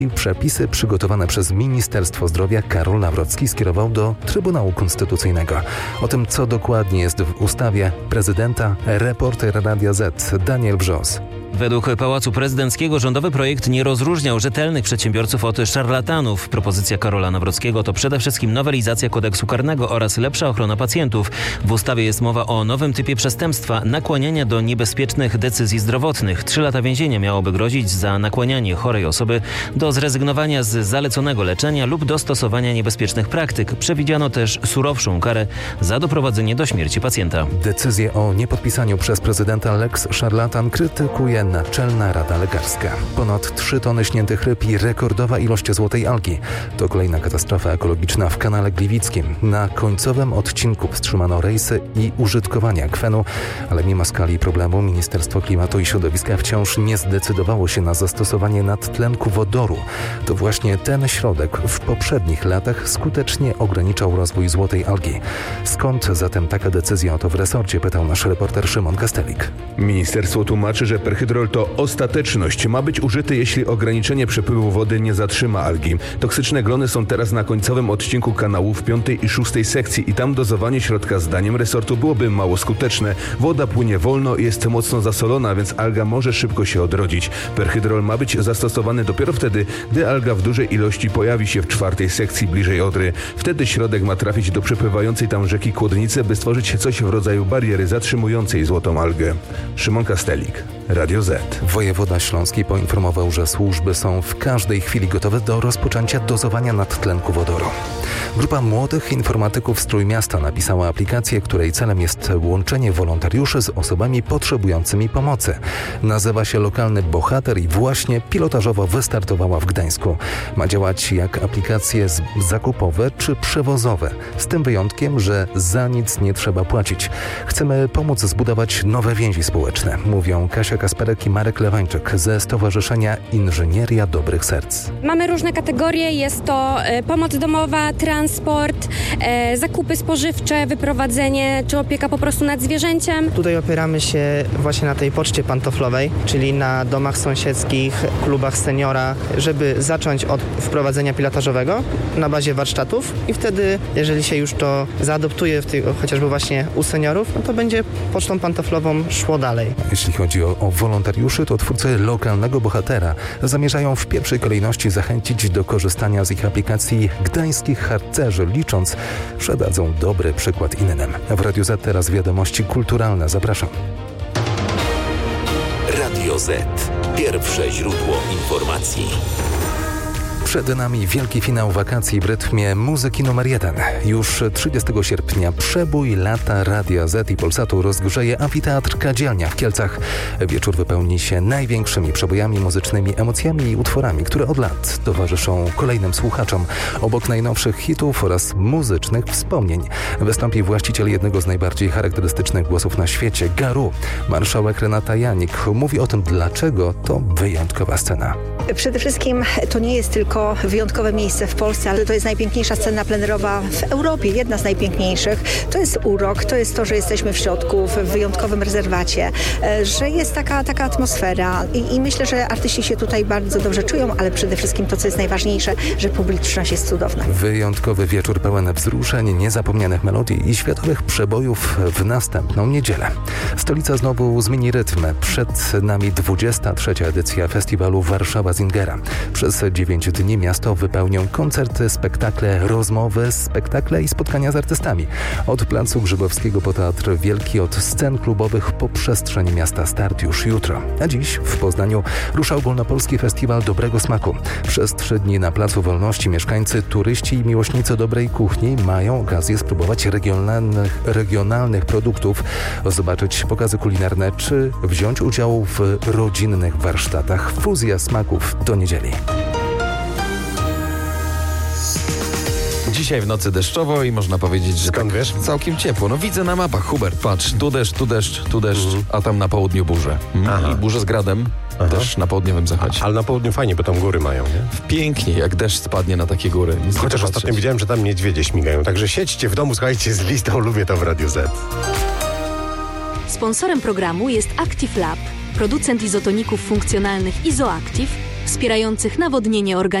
Przepisy przygotowane przez Ministerstwo Zdrowia Karol Nawrocki skierował do Trybunału Konstytucyjnego. O tym, co dokładnie jest w ustawie prezydenta, reporter Radia Z Daniel Wrzos. Według Pałacu Prezydenckiego rządowy projekt nie rozróżniał rzetelnych przedsiębiorców od szarlatanów. Propozycja Karola Nawrockiego to przede wszystkim nowelizacja kodeksu karnego oraz lepsza ochrona pacjentów. W ustawie jest mowa o nowym typie przestępstwa nakłaniania do niebezpiecznych decyzji zdrowotnych. 3 lata więzienia miałoby grozić za nakłanianie chorej osoby do zrezygnowania z zaleconego leczenia lub do stosowania niebezpiecznych praktyk. Przewidziano też surowszą karę za doprowadzenie do śmierci pacjenta. Decyzję o niepodpisaniu przez prezydenta Lex Szarlatan krytykuje Naczelna Rada Lekarska. Ponad 3 tony śniętych ryb i rekordowa ilość złotej algi. To kolejna katastrofa ekologiczna w kanale Gliwickim. Na końcowym odcinku wstrzymano rejsy i użytkowanie akwenu, ale mimo skali problemu Ministerstwo Klimatu i Środowiska wciąż nie zdecydowało się na zastosowanie nadtlenku wodoru. To właśnie ten środek w poprzednich latach skutecznie ograniczał rozwój złotej algi. Skąd zatem taka decyzja? O to w resorcie pytał nasz reporter Szymon Kastelik. Ministerstwo tłumaczy, że perhydrol to ostateczność. Ma być użyty, jeśli ograniczenie przepływu wody nie zatrzyma algi. Toksyczne glony są teraz na końcowym odcinku kanału w 5. i 6. sekcji i tam dozowanie środka zdaniem resortu byłoby mało skuteczne. Woda płynie wolno i jest mocno zasolona, więc alga może szybko się odrodzić. Perhydrol ma być zastosowany dopiero wtedy, gdy alga w dużej ilości pojawi się w 4. sekcji bliżej Odry. Wtedy środek ma trafić do przepływającej tam rzeki Kłodnicy, by stworzyć coś w rodzaju bariery zatrzymującej złotą algę. Szymon Kastelik, Radio Z. Wojewoda śląski poinformował, że służby są w każdej chwili gotowe do rozpoczęcia dozowania nadtlenku wodoru. Grupa młodych informatyków z Trójmiasta napisała aplikację, której celem jest łączenie wolontariuszy z osobami potrzebującymi pomocy. Nazywa się Lokalny Bohater i właśnie pilotażowo wystartowała w Gdańsku. Ma działać jak aplikacje zakupowe czy przewozowe. Z tym wyjątkiem, że za nic nie trzeba płacić. Chcemy pomóc zbudować nowe więzi społeczne, mówią Kasia Kasperek i Marek Lewańczyk ze Stowarzyszenia Inżynieria Dobrych Serc. Mamy różne kategorie, jest to pomoc domowa, transport, zakupy spożywcze, wyprowadzenie czy opieka po prostu nad zwierzęciem. Tutaj opieramy się właśnie na tej poczcie pantoflowej, czyli na domach sąsiedzkich, klubach seniora, żeby zacząć od wprowadzenia pilotażowego na bazie warsztatów i wtedy, jeżeli się już to zaadoptuje chociażby właśnie u seniorów, no to będzie pocztą pantoflową szło dalej. Jeśli chodzi o wolontariuszy, to twórcy Lokalnego Bohatera zamierzają w pierwszej kolejności zachęcić do korzystania z ich aplikacji gdańskich harcerzy, licząc, że dadzą dobry przykład innym. W Radiu Z teraz wiadomości kulturalne. Zapraszam. Radio Z. Pierwsze źródło informacji. Przed nami wielki finał wakacji w rytmie muzyki numer 1. Już 30 sierpnia przebój lata Radia Z i Polsatu rozgrzeje Amfiteatr Kadzielnia w Kielcach. Wieczór wypełni się największymi przebojami muzycznymi, emocjami i utworami, które od lat towarzyszą kolejnym słuchaczom. Obok najnowszych hitów oraz muzycznych wspomnień wystąpi właściciel jednego z najbardziej charakterystycznych głosów na świecie, Garu. Marszałek Renata Janik mówi o tym, dlaczego to wyjątkowa scena. Przede wszystkim to nie jest tylko wyjątkowe miejsce w Polsce, ale to jest najpiękniejsza scena plenerowa w Europie, jedna z najpiękniejszych. To jest urok, to jest to, że jesteśmy w środku, w wyjątkowym rezerwacie, że jest taka atmosfera i myślę, że artyści się tutaj bardzo dobrze czują, ale przede wszystkim to, co jest najważniejsze, że publiczność jest cudowna. Wyjątkowy wieczór pełen wzruszeń, niezapomnianych melodii i światowych przebojów w następną niedzielę. Stolica znowu zmieni rytm. Przed nami 23. edycja festiwalu Warszawa Zingera. Przez 9 dni miasto wypełnią koncerty, spektakle, rozmowy, spektakle i spotkania z artystami. Od Placu Grzybowskiego po Teatr Wielki, od scen klubowych po przestrzeń miasta start już jutro. A dziś w Poznaniu rusza ogólnopolski festiwal dobrego smaku. Przez 3 dni na Placu Wolności mieszkańcy, turyści i miłośnicy dobrej kuchni mają okazję spróbować regionalnych produktów, zobaczyć pokazy kulinarne czy wziąć udział w rodzinnych warsztatach. Fuzja smaków do niedzieli. Dzisiaj w nocy deszczowo i można powiedzieć, że skąd wiesz? Całkiem ciepło. No widzę na mapach, Hubert, patrz, tu deszcz, a tam na południu burze. I burze z gradem też na południowym zachodzie. Ale na południu fajnie, bo tam góry mają, nie? Pięknie, jak deszcz spadnie na takie góry. Chociaż ostatnio widziałem, że tam niedźwiedzie śmigają, także siedźcie w domu, słuchajcie z listą, lubię to w Radiu Z. Sponsorem programu jest Active Lab, producent izotoników funkcjonalnych Izoactive, wspierających nawodnienie organizmu.